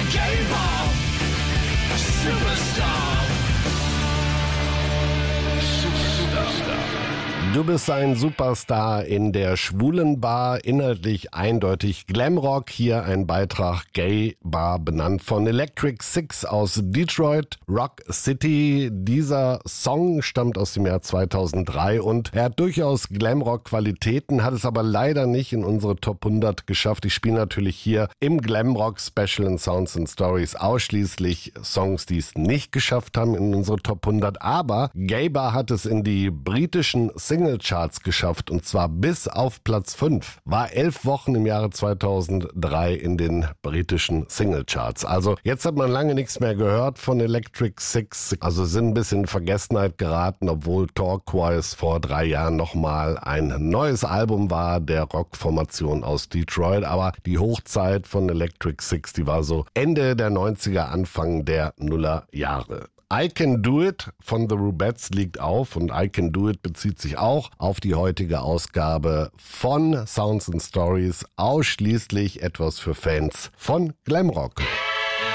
Gay Bar, Superstar. Du bist ein Superstar in der schwulen Bar, inhaltlich eindeutig Glamrock. Hier ein Beitrag Gay Bar, benannt von Electric Six aus Detroit, Rock City. Dieser Song stammt aus dem Jahr 2003 und er hat durchaus Glamrock-Qualitäten, hat es aber leider nicht in unsere Top 100 geschafft. Ich spiele natürlich hier im Glamrock Special in Sounds and Stories ausschließlich Songs, die es nicht geschafft haben in unsere Top 100. Aber Gay Bar hat es in die britischen Singlecharts geschafft, und zwar bis auf Platz 5. War 11 Wochen im Jahre 2003 in den britischen Singlecharts. Also jetzt hat man lange nichts mehr gehört von Electric Six. Also sind ein bisschen in Vergessenheit geraten, obwohl Turquoise vor 3 Jahren nochmal ein neues Album war, der Rockformation aus Detroit. Aber die Hochzeit von Electric Six, die war so Ende der 90er, Anfang der Nullerjahre. I Can Do It von The Rubettes liegt auf, und I Can Do It bezieht sich auch auf die heutige Ausgabe von Sounds and Stories, ausschließlich etwas für Fans von Glamrock.